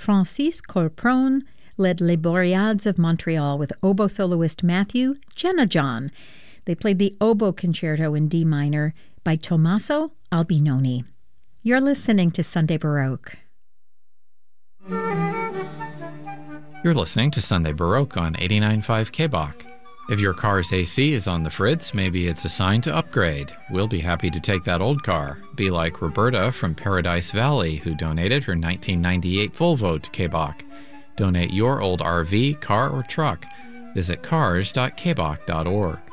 Francis Corpron led Les Boreades of Montreal with oboe soloist Matthew Jenajon. They played the Oboe Concerto in D minor by Tommaso Albinoni. You're listening to Sunday Baroque. You're listening to Sunday Baroque on 89.5 KBOK. If your car's AC is on the fritz, maybe it's a sign to upgrade. We'll be happy to take that old car. Be like Roberta from Paradise Valley, who donated her 1998 Volvo to KBOK. Donate your old RV, car, or truck. Visit cars.kbok.org.